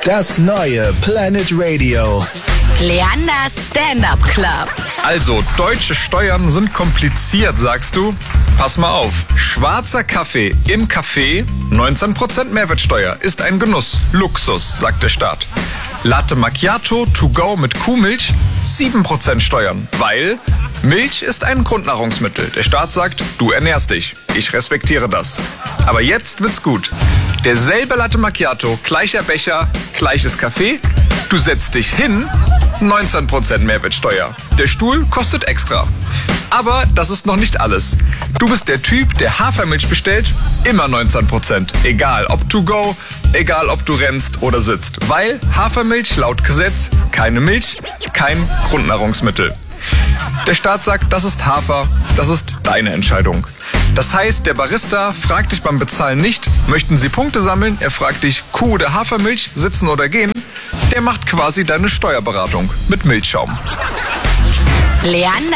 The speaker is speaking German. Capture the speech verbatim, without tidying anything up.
Das neue Planet Radio. Leanders Stand-Up Club. Also, deutsche Steuern sind kompliziert, sagst du? Pass mal auf. Schwarzer Kaffee im Café, neunzehn Prozent Mehrwertsteuer, ist ein Genuss, Luxus, sagt der Staat. Latte Macchiato to go mit Kuhmilch, sieben Prozent Steuern, weil Milch ist ein Grundnahrungsmittel. Der Staat sagt, du ernährst dich. Ich respektiere das. Aber jetzt wird's gut. Derselbe Latte Macchiato, gleicher Becher, gleiches Kaffee. Du setzt dich hin, neunzehn Prozent Mehrwertsteuer. Der Stuhl kostet extra. Aber das ist noch nicht alles. Du bist der Typ, der Hafermilch bestellt, immer neunzehn Prozent. Egal ob to go, egal ob du rennst oder sitzt. Weil Hafermilch laut Gesetz keine Milch, kein Grundnahrungsmittel. Der Staat sagt, das ist Hafer, das ist deine Entscheidung. Das heißt, der Barista fragt dich beim Bezahlen nicht, möchten Sie Punkte sammeln? Er fragt dich, Kuh oder Hafermilch, sitzen oder gehen? Der macht quasi deine Steuerberatung mit Milchschaum. Leander